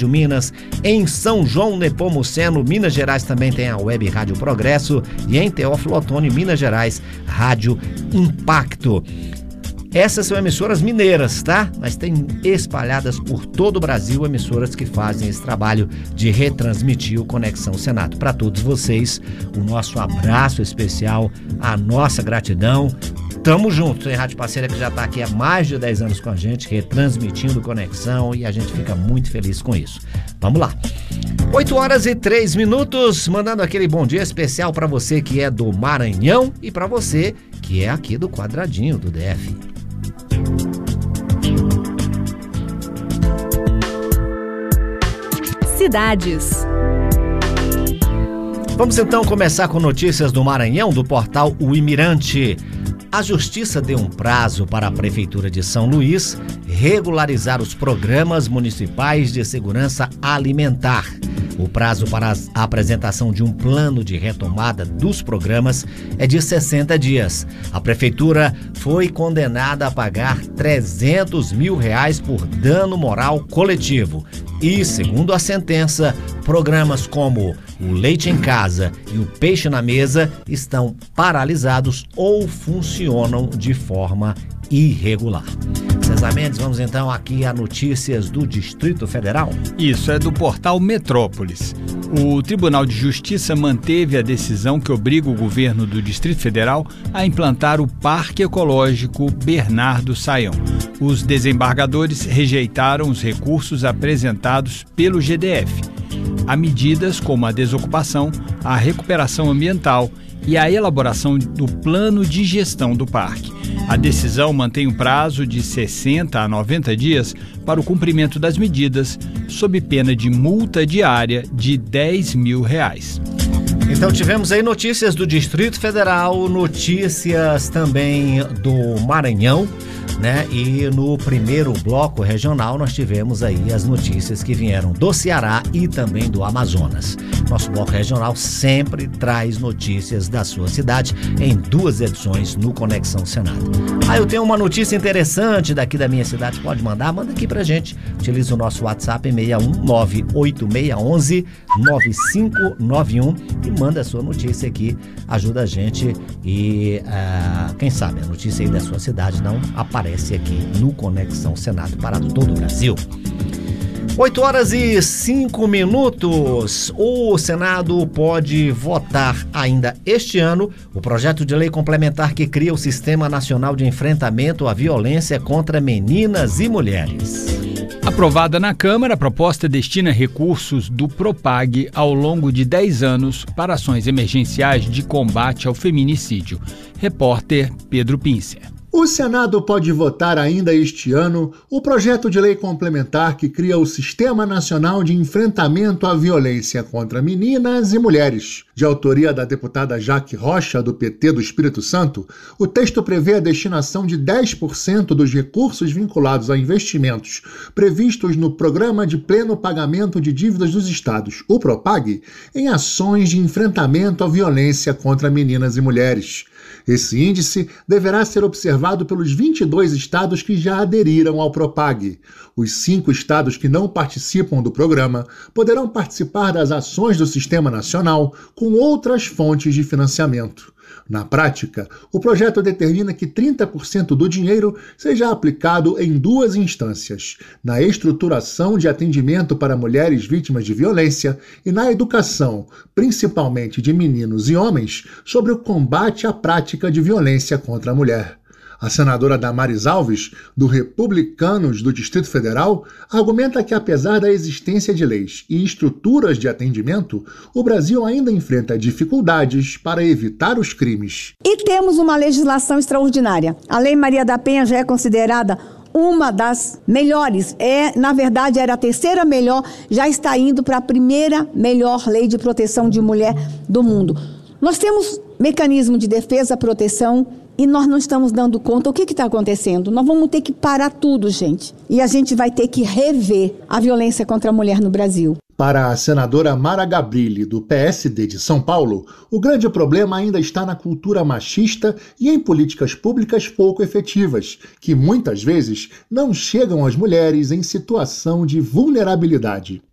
Rádio Minas. Em São João Nepomuceno, Minas Gerais, também tem a Web Rádio Progresso. E em Teófilo Otoni, Minas Gerais, Rádio Impacto. Essas são emissoras mineiras, tá? Mas tem espalhadas por todo o Brasil emissoras que fazem esse trabalho de retransmitir o Conexão Senado. Para todos vocês, o nosso abraço especial, a nossa gratidão. Tamo junto, tem Rádio Parceira que já tá aqui há mais de 10 anos com a gente, retransmitindo Conexão, e a gente fica muito feliz com isso. Vamos lá. 8h03, mandando aquele bom dia especial para você que é do Maranhão e para você que é aqui do quadradinho do DF. Cidades. Vamos então começar com notícias do Maranhão, do portal O Imirante. A Justiça deu um prazo para a Prefeitura de São Luís regularizar os programas municipais de segurança alimentar. O prazo para a apresentação de um plano de retomada dos programas é de 60 dias. A Prefeitura foi condenada a pagar R$300 mil por dano moral coletivo. E, segundo a sentença, programas como o Leite em Casa e o Peixe na Mesa estão paralisados ou funcionam de forma irregular. César Mendes, vamos então aqui a notícias do Distrito Federal. Isso, é do portal Metrópolis. O Tribunal de Justiça manteve a decisão que obriga o governo do Distrito Federal a implantar o Parque Ecológico Bernardo Sayão. Os desembargadores rejeitaram os recursos apresentados pelo GDF. Há medidas como a desocupação, a recuperação ambiental e a elaboração do plano de gestão do parque. A decisão mantém um prazo de 60 a 90 dias para o cumprimento das medidas, sob pena de multa diária de R$10 mil. Então tivemos aí notícias do Distrito Federal, notícias também do Maranhão, né? E no primeiro bloco regional nós tivemos aí as notícias que vieram do Ceará e também do Amazonas. Nosso bloco regional sempre traz notícias da sua cidade em 2 edições no Conexão Senado. Eu tenho uma notícia interessante daqui da minha cidade, pode mandar? Manda aqui pra gente. Utiliza o nosso WhatsApp 61986119591 e manda a sua notícia aqui, ajuda a gente e quem sabe a notícia aí da sua cidade não aparece aqui no Conexão Senado para todo o Brasil. 8h05. O Senado pode votar ainda este ano o projeto de lei complementar que cria o Sistema Nacional de Enfrentamento à Violência contra Meninas e Mulheres. Aprovada na Câmara, a proposta destina recursos do Propag ao longo de 10 anos para ações emergenciais de combate ao feminicídio. Repórter Pedro Pincer. O Senado pode votar ainda este ano o projeto de lei complementar que cria o Sistema Nacional de Enfrentamento à Violência contra Meninas e Mulheres. De autoria da deputada Jaque Rocha, do PT do Espírito Santo, o texto prevê a destinação de 10% dos recursos vinculados a investimentos previstos no Programa de Pleno Pagamento de Dívidas dos Estados, o PROPAG, em ações de enfrentamento à violência contra meninas e mulheres. Esse índice deverá ser observado pelos 22 estados que já aderiram ao PROPAG. Os 5 estados que não participam do programa poderão participar das ações do Sistema Nacional com outras fontes de financiamento. Na prática, o projeto determina que 30% do dinheiro seja aplicado em 2 instâncias: na estruturação de atendimento para mulheres vítimas de violência e na educação, principalmente de meninos e homens, sobre o combate à prática de violência contra a mulher. A senadora Damares Alves, do Republicanos do Distrito Federal, argumenta que, apesar da existência de leis e estruturas de atendimento, o Brasil ainda enfrenta dificuldades para evitar os crimes. E temos uma legislação extraordinária. A Lei Maria da Penha já é considerada uma das melhores. Na verdade, era a terceira melhor, já está indo para a primeira melhor lei de proteção de mulher do mundo. Nós temos mecanismo de defesa, proteção, e nós não estamos dando conta. O que está acontecendo? Nós vamos ter que parar tudo, gente. E a gente vai ter que rever a violência contra a mulher no Brasil. Para a senadora Mara Gabrilli, do PSD de São Paulo, o grande problema ainda está na cultura machista e em políticas públicas pouco efetivas, que muitas vezes não chegam às mulheres em situação de vulnerabilidade.